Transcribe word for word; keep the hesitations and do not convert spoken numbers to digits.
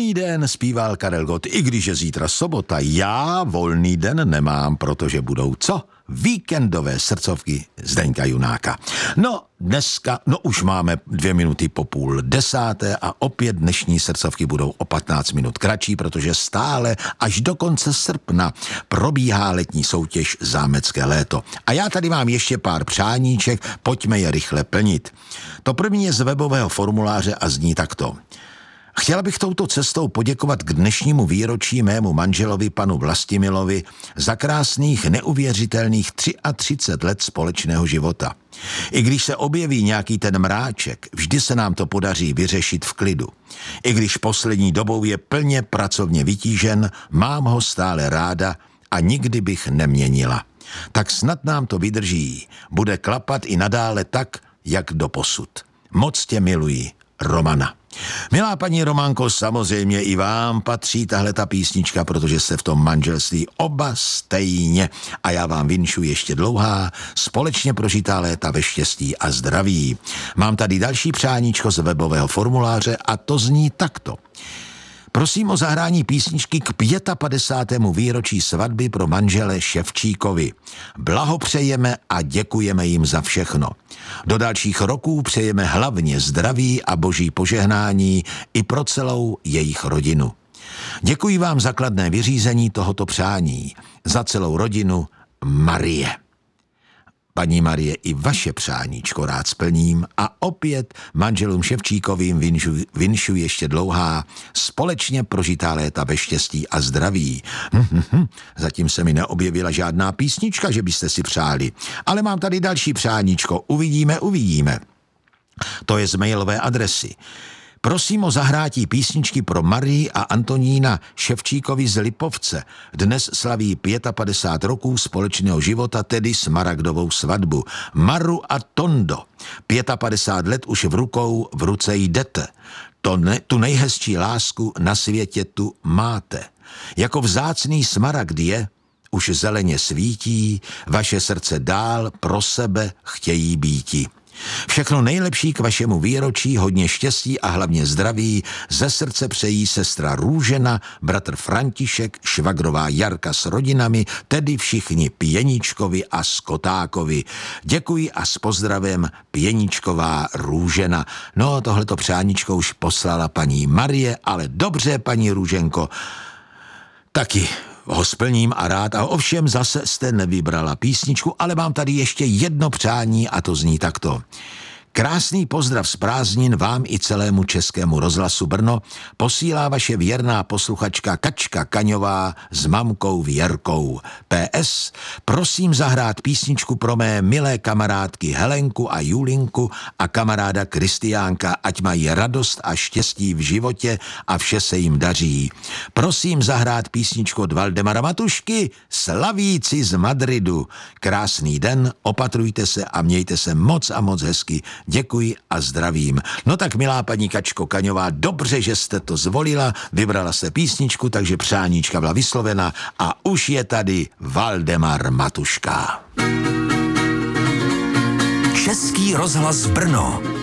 Volný den, zpíval Karel Gott, i když je zítra sobota. Já volný den nemám, protože budou co? Víkendové srdcovky Zdeňka Junáka. No, dneska, no už máme dvě minuty po půl desáté a opět dnešní srdcovky budou o patnáct minut kratší, protože stále až do konce srpna probíhá letní soutěž Zámecké léto. A já tady mám ještě pár přáníček, pojďme je rychle plnit. To první je z webového formuláře a zní takto. Chtěla bych touto cestou poděkovat k dnešnímu výročí mému manželovi panu Vlastimilovi za krásných, neuvěřitelných třicet tři let společného života. I když se objeví nějaký ten mráček, vždy se nám to podaří vyřešit v klidu. I když poslední dobou je plně pracovně vytížen, mám ho stále ráda a nikdy bych neměnila. Tak snad nám to vydrží. Bude klapat i nadále tak, jak doposud. Moc tě miluji, Romana. Milá paní Románko, samozřejmě i vám patří tahle ta písnička, protože jste v tom manželství oba stejně a já vám vinšu ještě dlouhá, společně prožitá léta ve štěstí a zdraví. Mám tady další přáníčko z webového formuláře a to zní takto. Prosím o zahrání písničky k padesátému pátém výročí svatby pro manžele Ševčíkovi. Blahopřejeme a děkujeme jim za všechno. Do dalších roků přejeme hlavně zdraví a boží požehnání i pro celou jejich rodinu. Děkuji vám za kladné vyřízení tohoto přání. Za celou rodinu Marie. Paní Marie, i vaše přáníčko rád splním a opět manželům Ševčíkovým vinšu, vinšu ještě dlouhá, společně prožitá léta ve štěstí a zdraví. Hm, hm, hm. Zatím se mi neobjevila žádná písnička, že byste si přáli. Ale mám tady další přáníčko. Uvidíme, uvidíme. To je z mailové adresy. Prosím o zahrátí písničky pro Marii a Antonína Ševčíkovi z Lipovce. Dnes slaví padesát pět roků společného života, tedy smaragdovou svatbu. Maru a Tondo. padesát pět let už v rukou, v ruce jdete. To ne, tu nejhezčí lásku na světě tu máte. Jako vzácný smaragd je, už zeleně svítí, vaše srdce dál pro sebe chtějí býti. Všechno nejlepší k vašemu výročí, hodně štěstí a hlavně zdraví, ze srdce přejí sestra Růžena, bratr František, švagrová Jarka s rodinami, tedy všichni Pěničkovi a Skotákovi. Děkuji a s pozdravem Pěničková Růžena. No, tohleto přáníčko už poslala paní Marie, ale dobře, paní Růženko, taky ho splním a rád, a ovšem zase jste nevybrala písničku, ale mám tady ještě jedno přání a to zní takto. Krásný pozdrav z prázdnin vám i celému Českému rozhlasu Brno posílá vaše věrná posluchačka Kačka Kaňová s mamkou Věrkou. P S. Prosím zahrát písničku pro mé milé kamarádky Helenku a Julinku a kamaráda Kristiánka, ať mají radost a štěstí v životě a vše se jim daří. Prosím zahrát písničku od Valdemara Matušky, slavíci z Madridu. Krásný den, opatrujte se a mějte se moc a moc hezky. Děkuji a zdravím. No tak, milá paní Kačko Kaňová, dobře, že jste to zvolila, vybrala jste písničku, takže přáníčka byla vyslovena a už je tady Valdemar Matuška. Český rozhlas Brno.